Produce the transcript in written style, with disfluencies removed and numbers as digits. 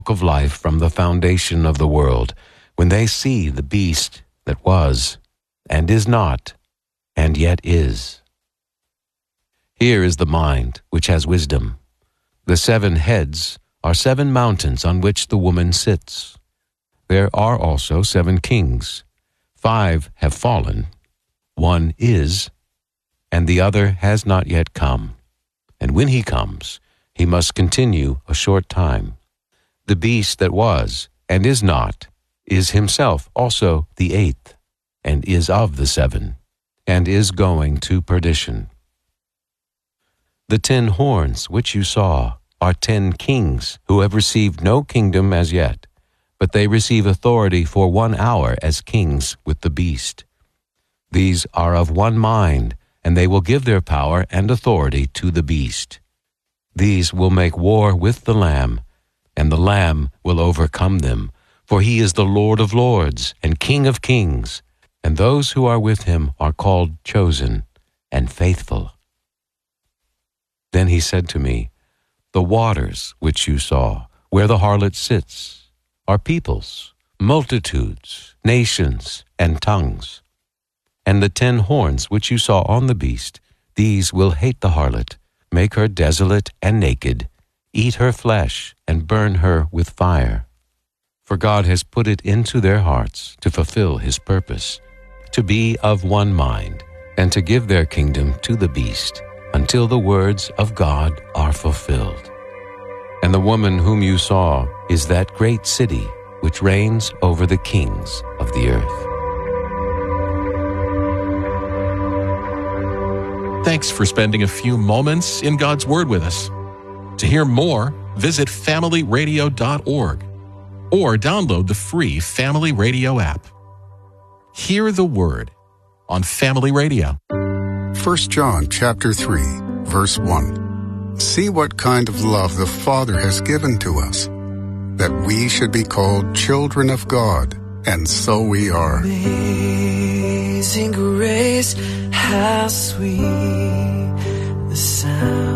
of life from the foundation of the world, when they see the beast that was, and is not, and yet is. Here is the mind which has wisdom. The 7 heads are 7 mountains on which the woman sits. There are also 7 kings. 5 have fallen, 1 is, and the other has not yet come. And when he comes, he must continue a short time. The beast that was, and is not, is himself also the 8th, and is of the 7, and is going to perdition. The 10 horns which you saw are 10 kings who have received no kingdom as yet, but they receive authority for 1 hour as kings with the beast. These are of one mind, and they will give their power and authority to the beast. These will make war with the Lamb, and the Lamb will overcome them, for he is the Lord of lords and King of kings, and those who are with him are called chosen and faithful. Then he said to me, The waters which you saw, where the harlot sits, are peoples, multitudes, nations, and tongues. And the 10 horns which you saw on the beast, these will hate the harlot, make her desolate and naked, eat her flesh, and burn her with fire. For God has put it into their hearts to fulfill his purpose, to be of one mind, and to give their kingdom to the beast, until the words of God are fulfilled. And the woman whom you saw is that great city which reigns over the kings of the earth. Thanks for spending a few moments in God's Word with us. To hear more, visit familyradio.org or download the free Family Radio app. Hear the Word on Family Radio. 1 John chapter 3, verse 1. See what kind of love the Father has given to us, that we should be called children of God, and so we are. Amazing grace, how sweet the sound